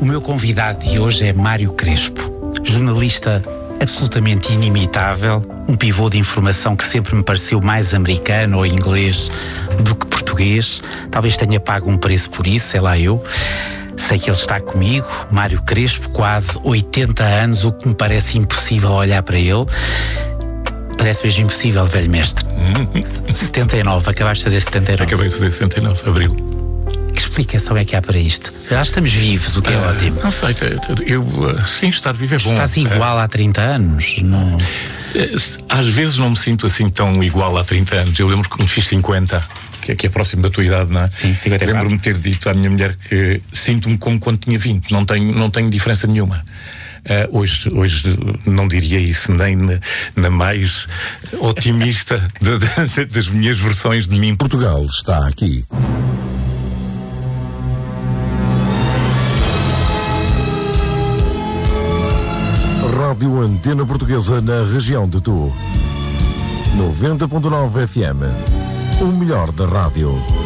O meu convidado de hoje é Mário Crespo, jornalista absolutamente inimitável, um pivô de informação que sempre me pareceu mais americano ou inglês do que português. Talvez tenha pago um preço por isso, sei lá eu. Sei que ele está comigo, Mário Crespo, quase 80 anos, o que me parece impossível olhar para ele. Parece mesmo impossível, velho mestre. 79, acabaste de fazer 79. Acabei de fazer 79, abril. Que explicação é que há para isto? Já estamos vivos, o que é ótimo. Não sei, sim, estar vivo é bom. Estás igual há 30 anos? Não... Às vezes não me sinto assim tão igual há 30 anos. Eu lembro que me fiz 50, que é próximo da tua idade, não é? Sim, 54. Lembro-me de ter dito à minha mulher que sinto-me como quando tinha 20, não tenho diferença nenhuma. Hoje não diria isso nem na mais otimista das minhas versões de mim. Portugal está aqui. Rádio Antena Portuguesa na região de Tu. 90.9 FM. O melhor da rádio.